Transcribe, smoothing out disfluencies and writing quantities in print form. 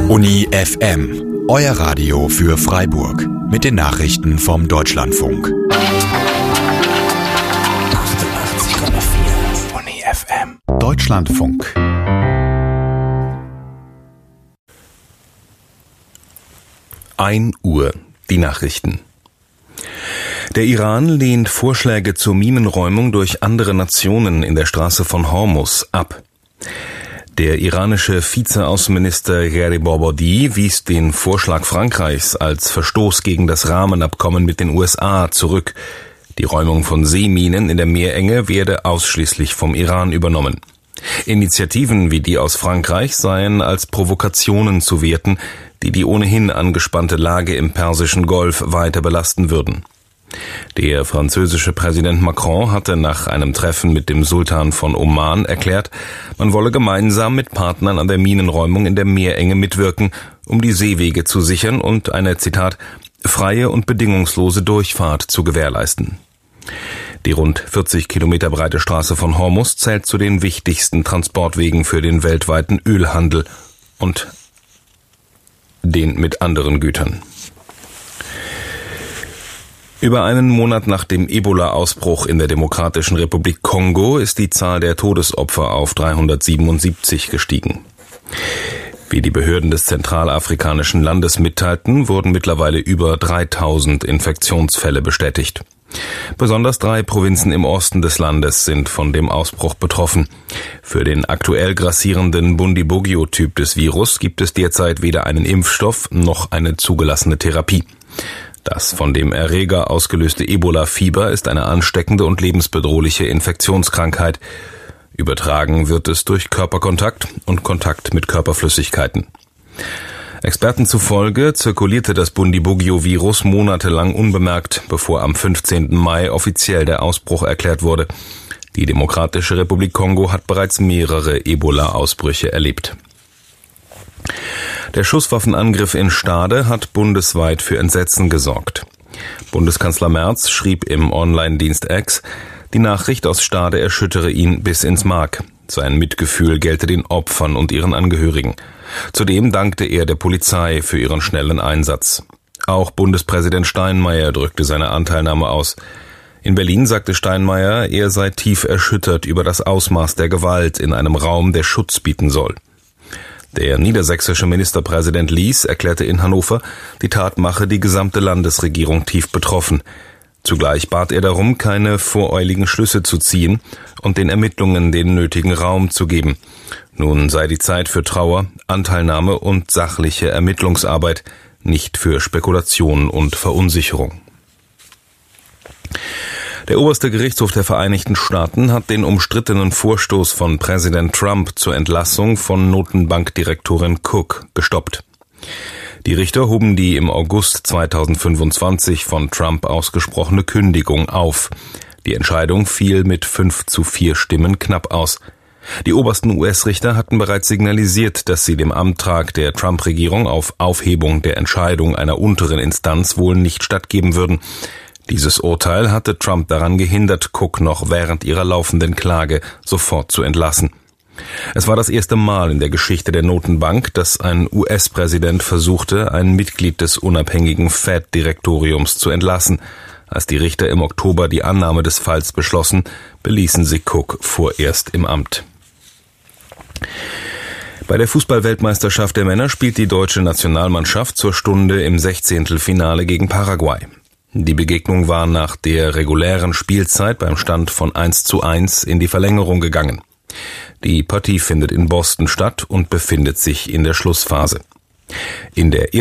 Uni FM, euer Radio für Freiburg mit den Nachrichten vom Deutschlandfunk. 88,4 Uni FM. Deutschlandfunk. Uhr, die Nachrichten. Der Iran lehnt Vorschläge zur Minenräumung durch andere Nationen in der Straße von Hormuz ab. Der iranische Vizeaußenminister Gharibabadi wies den Vorschlag Frankreichs als Verstoß gegen das Rahmenabkommen mit den USA zurück. Die Räumung von Seeminen in der Meerenge werde ausschließlich vom Iran übernommen. Initiativen wie die aus Frankreich seien als Provokationen zu werten, die die ohnehin angespannte Lage im Persischen Golf weiter belasten würden. Der französische Präsident Macron hatte nach einem Treffen mit dem Sultan von Oman erklärt, man wolle gemeinsam mit Partnern an der Minenräumung in der Meerenge mitwirken, um die Seewege zu sichern und eine, Zitat, freie und bedingungslose Durchfahrt zu gewährleisten. Die rund 40 Kilometer breite Straße von Hormuz zählt zu den wichtigsten Transportwegen für den weltweiten Ölhandel und den mit anderen Gütern. Über einen Monat nach dem Ebola-Ausbruch in der Demokratischen Republik Kongo ist die Zahl der Todesopfer auf 377 gestiegen. Wie die Behörden des zentralafrikanischen Landes mitteilten, wurden mittlerweile über 3000 Infektionsfälle bestätigt. Besonders 3 Provinzen im Osten des Landes sind von dem Ausbruch betroffen. Für den aktuell grassierenden Bundibugyo-Typ des Virus gibt es derzeit weder einen Impfstoff noch eine zugelassene Therapie. Das von dem Erreger ausgelöste Ebola-Fieber ist eine ansteckende und lebensbedrohliche Infektionskrankheit. Übertragen wird es durch Körperkontakt und Kontakt mit Körperflüssigkeiten. Experten zufolge zirkulierte das Bundibugyo-Virus monatelang unbemerkt, bevor am 15. Mai offiziell der Ausbruch erklärt wurde. Die Demokratische Republik Kongo hat bereits mehrere Ebola-Ausbrüche erlebt. Der Schusswaffenangriff in Stade hat bundesweit für Entsetzen gesorgt. Bundeskanzler Merz schrieb im Online-Dienst X, die Nachricht aus Stade erschüttere ihn bis ins Mark. Sein Mitgefühl gelte den Opfern und ihren Angehörigen. Zudem dankte er der Polizei für ihren schnellen Einsatz. Auch Bundespräsident Steinmeier drückte seine Anteilnahme aus. In Berlin sagte Steinmeier, er sei tief erschüttert über das Ausmaß der Gewalt in einem Raum, der Schutz bieten soll. Der niedersächsische Ministerpräsident Lies erklärte in Hannover, die Tat mache die gesamte Landesregierung tief betroffen. Zugleich bat er darum, keine voreiligen Schlüsse zu ziehen und den Ermittlungen den nötigen Raum zu geben. Nun sei die Zeit für Trauer, Anteilnahme und sachliche Ermittlungsarbeit, nicht für Spekulation und Verunsicherung. Der oberste Gerichtshof der Vereinigten Staaten hat den umstrittenen Vorstoß von Präsident Trump zur Entlassung von Notenbankdirektorin Cook gestoppt. Die Richter hoben die im August 2025 von Trump ausgesprochene Kündigung auf. Die Entscheidung fiel mit 5:4 Stimmen knapp aus. Die obersten US-Richter hatten bereits signalisiert, dass sie dem Antrag der Trump-Regierung auf Aufhebung der Entscheidung einer unteren Instanz wohl nicht stattgeben würden. Dieses Urteil hatte Trump daran gehindert, Cook noch während ihrer laufenden Klage sofort zu entlassen. Es war das erste Mal in der Geschichte der Notenbank, dass ein US-Präsident versuchte, ein Mitglied des unabhängigen Fed-Direktoriums zu entlassen. Als die Richter im Oktober die Annahme des Falls beschlossen, beließen sie Cook vorerst im Amt. Bei der Fußball-Weltmeisterschaft der Männer spielt die deutsche Nationalmannschaft zur Stunde im 16. Finale gegen Paraguay. Die Begegnung war nach der regulären Spielzeit beim Stand von 1:1 in die Verlängerung gegangen. Die Partie findet in Boston statt und befindet sich in der Schlussphase. In der